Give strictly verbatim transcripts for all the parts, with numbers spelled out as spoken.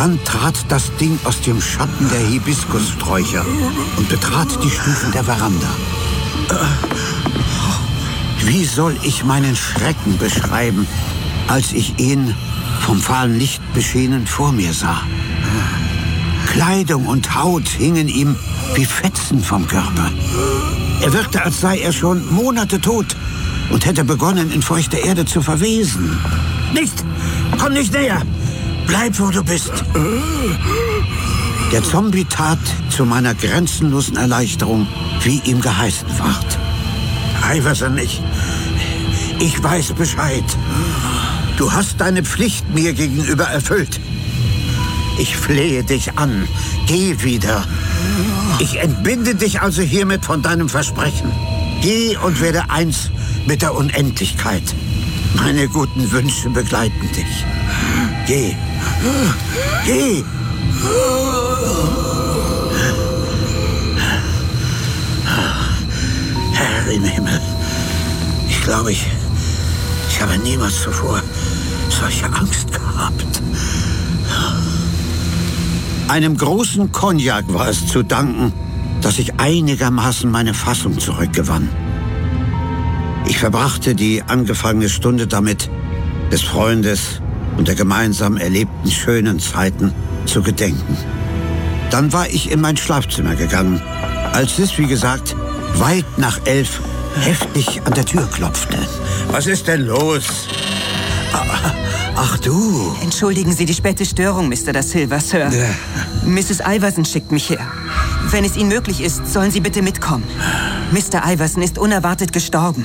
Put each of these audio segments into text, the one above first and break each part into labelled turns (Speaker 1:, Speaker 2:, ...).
Speaker 1: Dann trat das Ding aus dem Schatten der Hibiskussträucher und betrat die Stufen der Veranda. Wie soll ich meinen Schrecken beschreiben, als ich ihn vom fahlen Licht beschienen vor mir sah? Kleidung und Haut hingen ihm wie Fetzen vom Körper. Er wirkte, als sei er schon Monate tot und hätte begonnen, in feuchter Erde zu verwesen. Nicht! Komm nicht näher! Bleib, wo du bist! Der Zombie tat zu meiner grenzenlosen Erleichterung, wie ihm geheißen ward. Iverson, ich, ich weiß Bescheid. Du hast deine Pflicht mir gegenüber erfüllt. Ich flehe dich an. Geh wieder. Ich entbinde dich also hiermit von deinem Versprechen. Geh und werde eins mit der Unendlichkeit. Meine guten Wünsche begleiten dich. Geh. Geh. Herr im Himmel, ich glaube, ich, ich habe niemals zuvor solche Angst gehabt. Einem großen Cognac war es zu danken, dass ich einigermaßen meine Fassung zurückgewann. Ich verbrachte die angefangene Stunde damit, des Freundes und der gemeinsam erlebten schönen Zeiten zu gedenken. Dann war ich in mein Schlafzimmer gegangen, als es, wie gesagt, weit nach elf heftig an der Tür klopfte. Was ist denn los? Ach du.
Speaker 2: Entschuldigen Sie die späte Störung, Mister Da Silva, Sir.
Speaker 1: Ja.
Speaker 2: Misses Iverson schickt mich her. Wenn es Ihnen möglich ist, sollen Sie bitte mitkommen. Mister Iverson ist unerwartet gestorben.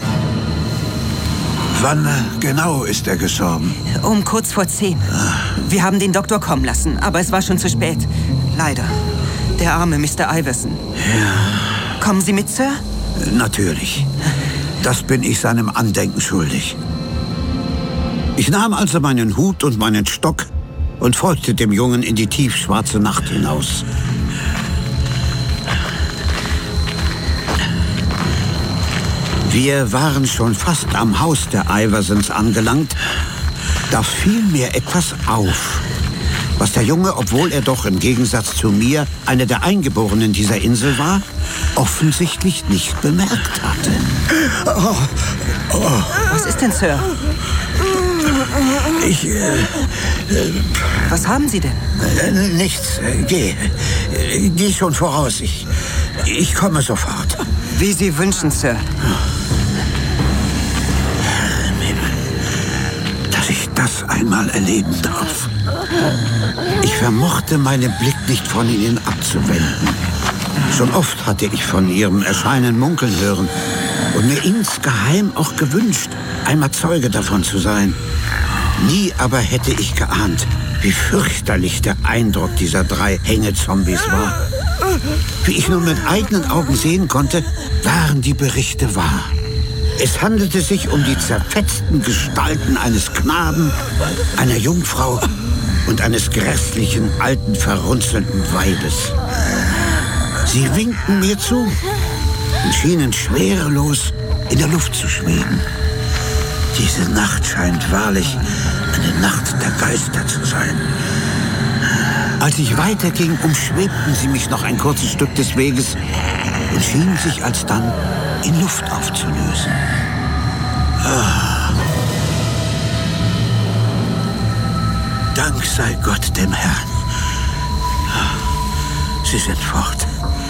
Speaker 1: Wann genau ist er gestorben?
Speaker 2: Um kurz vor zehn. Wir haben den Doktor kommen lassen, aber es war schon zu spät. Leider. Der arme Mister Iverson.
Speaker 1: Ja.
Speaker 2: Kommen Sie mit, Sir?
Speaker 1: Natürlich. Das bin ich seinem Andenken schuldig. Ich nahm also meinen Hut und meinen Stock und folgte dem Jungen in die tiefschwarze Nacht hinaus. Wir waren schon fast am Haus der Iversons angelangt. Da fiel mir etwas auf, was der Junge, obwohl er doch im Gegensatz zu mir einer der Eingeborenen dieser Insel war, offensichtlich nicht bemerkt hatte.
Speaker 2: Oh. Oh. Was ist denn, Sir?
Speaker 1: Ich, äh, äh,
Speaker 2: Was haben Sie denn?
Speaker 1: Äh, nichts. Äh, geh. Äh, geh schon voraus. Ich, ich komme sofort.
Speaker 2: Wie Sie wünschen, Sir.
Speaker 1: Herr im Himmel, dass ich das einmal erleben darf. Ich vermochte meinen Blick nicht von ihnen abzuwenden. Schon oft hatte ich von ihrem Erscheinen munkeln hören und mir insgeheim auch gewünscht, einmal Zeuge davon zu sein. Nie aber hätte ich geahnt, wie fürchterlich der Eindruck dieser drei Hängezombies war. Wie ich nun mit eigenen Augen sehen konnte, waren die Berichte wahr. Es handelte sich um die zerfetzten Gestalten eines Knaben, einer Jungfrau und eines grässlichen, alten, verrunzelten Weibes. Sie winkten mir zu und schienen schwerelos in der Luft zu schweben. Diese Nacht scheint wahrlich eine Nacht der Geister zu sein. Als ich weiterging, umschwebten sie mich noch ein kurzes Stück des Weges und schienen sich alsdann in Luft aufzulösen. Ah. Dank sei Gott dem Herrn. Sie sind fort.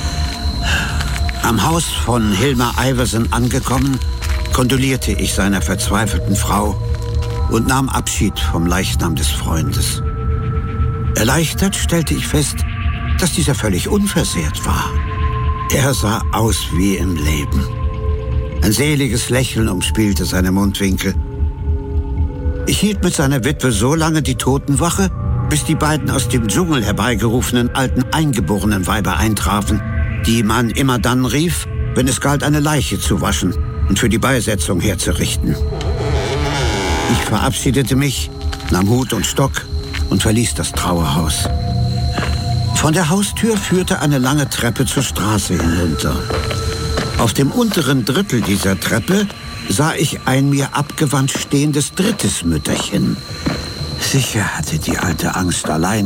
Speaker 1: Am Haus von Hilma Iverson angekommen, kondolierte ich seiner verzweifelten Frau und nahm Abschied vom Leichnam des Freundes. Erleichtert stellte ich fest, dass dieser völlig unversehrt war. Er sah aus wie im Leben. Ein seliges Lächeln umspielte seine Mundwinkel. Ich hielt mit seiner Witwe so lange die Totenwache, bis die beiden aus dem Dschungel herbeigerufenen alten eingeborenen Weiber eintrafen, die man immer dann rief, wenn es galt, eine Leiche zu waschen und für die Beisetzung herzurichten. Ich verabschiedete mich, nahm Hut und Stock und verließ das Trauerhaus. Von der Haustür führte eine lange Treppe zur Straße hinunter. Auf dem unteren Drittel dieser Treppe sah ich ein mir abgewandt stehendes drittes Mütterchen. Sicher hatte die alte Angst allein